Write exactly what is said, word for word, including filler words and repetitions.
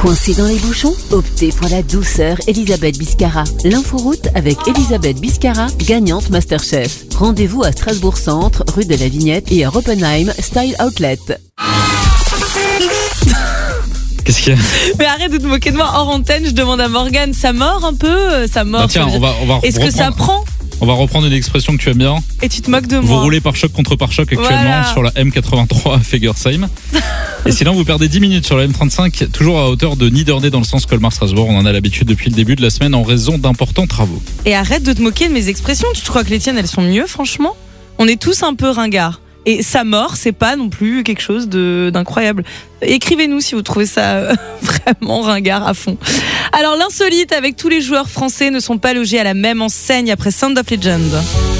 Coincé dans les bouchons? Optez pour la douceur Elisabeth Biscara. L'inforoute avec Elisabeth Biscara, gagnante Masterchef. Rendez-vous à Strasbourg Centre, rue de la Vignette et à Oppenheim Style Outlet. Qu'est-ce qu'il y a? Mais arrête de te moquer de moi hors antenne, je demande à Morgane, ça mord un peu? Ça mord. Bah tiens, on va, on va Est-ce que ça prend? On va reprendre une expression que tu aimes bien. Et tu te moques de vous moi. Vous roulez par choc contre par choc actuellement voilà. sur la M quatre-vingt-trois à Fegersheim. Et sinon, vous perdez dix minutes sur la M trente-cinq, toujours à hauteur de Niderney dans le sens Colmar-Strasbourg. On en a l'habitude depuis le début de la semaine en raison d'importants travaux. Et arrête de te moquer de mes expressions. Tu crois que les tiennes, elles sont mieux, franchement? On est tous un peu ringards. Et ça mord, c'est pas non plus quelque chose de, d'incroyable. Écrivez-nous si vous trouvez ça euh, vraiment ringard à fond. Alors l'insolite avec tous les joueurs français ne sont pas logés à la même enseigne après Sound of Legend.